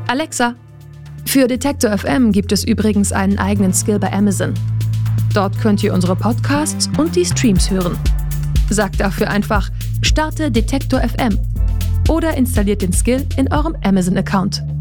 Alexa. Für Detektor FM gibt es übrigens einen eigenen Skill bei Amazon. Dort könnt ihr unsere Podcasts und die Streams hören. Sagt dafür einfach, starte Detektor FM oder installiert den Skill in eurem Amazon-Account.